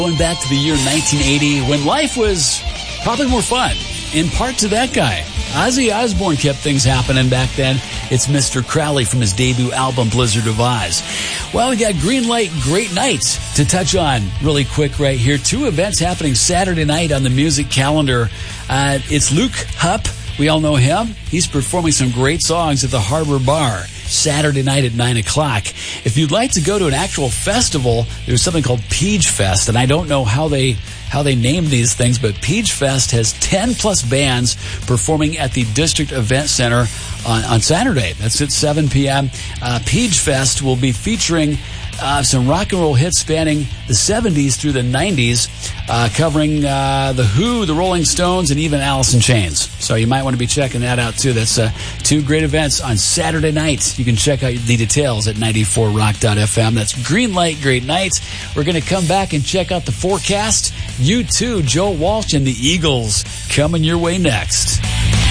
Going back to the year 1980, when life was probably more fun, in part to that guy. Ozzy Osbourne kept things happening back then. It's Mr. Crowley from his debut album, Blizzard of Oz. Well, we got Green Light, Great Night to touch on really quick right here. 2 events happening Saturday night on the music calendar. It's Luke Hupp. We all know him. He's performing some great songs at the Harbor Bar Saturday night at 9 o'clock. If you'd like to go to an actual festival, there's something called Peach Fest, and I don't know how they name these things, but Peach Fest has 10-plus bands performing at the District Event Center on Saturday. That's at 7 p.m. Peach Fest will be featuring some rock and roll hits spanning the 70s through the 90s, covering The Who, the Rolling Stones, and even Alice in Chains. So you might want to be checking that out, too. That's 2 great events on Saturday night. You can check out the details at 94rock.fm. That's Green Light, Great Night. We're going to come back and check out the forecast. U2, Joe Walsh, and the Eagles coming your way next.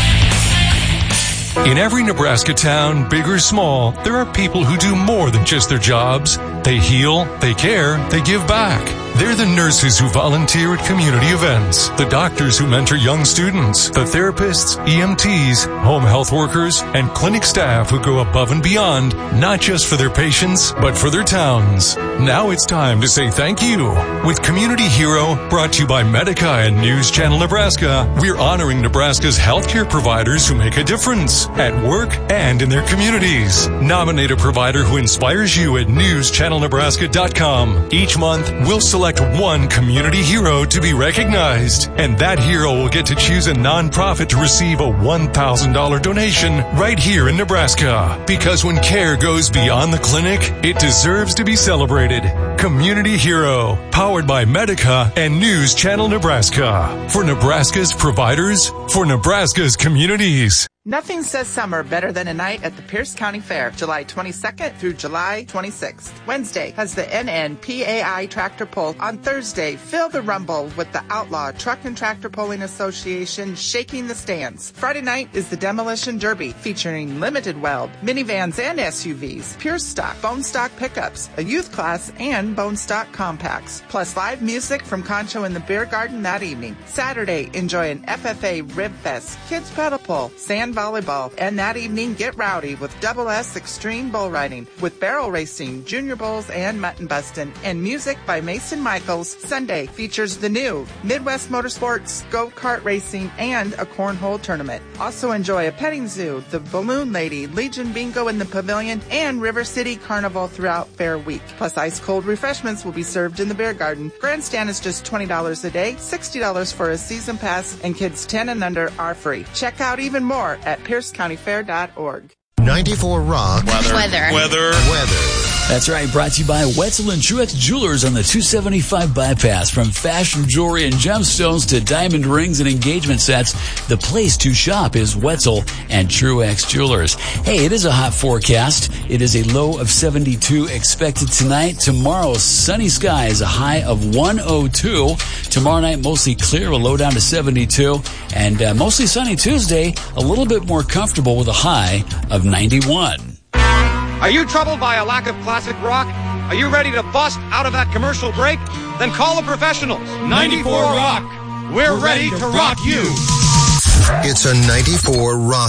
In every Nebraska town, big or small, there are people who do more than just their jobs. They heal, they care, they give back. They're the nurses who volunteer at community events, the doctors who mentor young students, the therapists, EMTs, home health workers, and clinic staff who go above and beyond, not just for their patients, but for their towns. Now it's time to say thank you. With Community Hero, brought to you by Medica and News Channel Nebraska, we're honoring Nebraska's healthcare providers who make a difference at work and in their communities. Nominate a provider who inspires you at newschannelnebraska.com. Each month, we'll select one community hero to be recognized, and that hero will get to choose a nonprofit to receive a $1,000 donation right here in Nebraska. Because when care goes beyond the clinic, it deserves to be celebrated. Community Hero, powered by Medica and News Channel Nebraska. For Nebraska's providers, for Nebraska's communities. Nothing says summer better than a night at the Pierce County Fair, July 22nd through July 26th. Wednesday has the NNPAI Tractor Pull. On Thursday, feel the rumble with the Outlaw Truck and Tractor Pulling Association shaking the stands. Friday night is the Demolition Derby, featuring limited weld, minivans and SUVs, pure stock, bone stock pickups, a youth class, and bone stock compacts. Plus live music from Concho in the Beer Garden that evening. Saturday, enjoy an FFA Rib Fest, kids pedal pull, sand volleyball, and that evening get rowdy with Double S Extreme Bull Riding with barrel racing, junior bulls, and mutton bustin', and music by Mason Michaels. Sunday features the new Midwest Motorsports, go-kart racing, and a cornhole tournament. Also enjoy a petting zoo, the Balloon Lady, Legion Bingo in the Pavilion, and River City Carnival throughout Fair Week. Plus ice-cold refreshments will be served in the Beer Garden. Grandstand is just $20 a day, $60 for a season pass, and kids 10 and under are free. Check out even more at piercecountyfair.org. 94 Rock. Weather. That's right, brought to you by Wetzel and Truex Jewelers on the 275 bypass. From fashion jewelry and gemstones to diamond rings and engagement sets, the place to shop is Wetzel and Truex Jewelers. Hey, it is a hot forecast. It is a low of 72 expected tonight. Tomorrow, sunny skies, a high of 102. Tomorrow night, mostly clear, a low down to 72. And mostly sunny Tuesday, a little bit more comfortable with a high of 91. Are you troubled by a lack of classic rock? Are you ready to bust out of that commercial break? Then call the professionals. 94 Rock. We're ready to rock you. It's a 94 Rock.